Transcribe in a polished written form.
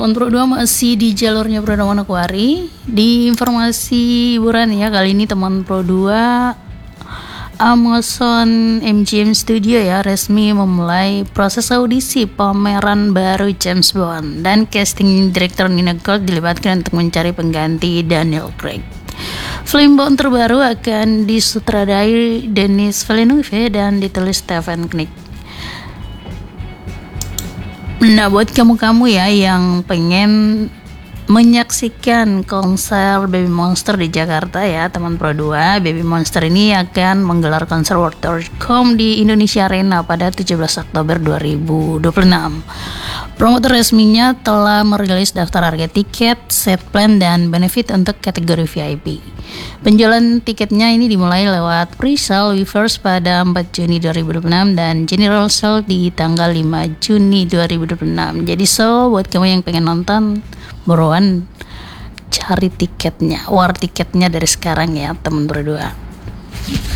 Teman Pro 2 masih di jalurnya Pro Manokwari. Di informasi hiburan ya, kali ini teman Pro 2, Amazon MGM Studio ya resmi memulai proses audisi pameran baru James Bond, dan casting director Nina Gold dilibatkan untuk mencari pengganti Daniel Craig. Film Bond terbaru akan disutradai Denis Villeneuve dan ditulis Stephen Knight. Nah, buat kamu-kamu ya yang pengen menyaksikan konser Baby Monster di Jakarta ya, teman Pro 2, Baby Monster ini akan menggelar konser World Tour Com di Indonesia Arena pada 17 Oktober 2026. Promotor resminya telah merilis daftar harga tiket, set plan, dan benefit untuk kategori VIP. Penjualan tiketnya ini dimulai lewat pre-sale Weverse pada 4 Juni 2026 dan general sale di tanggal 5 Juni 2026. Jadi buat kamu yang pengen nonton, buruan cari tiketnya, war tiketnya dari sekarang ya, teman berdua.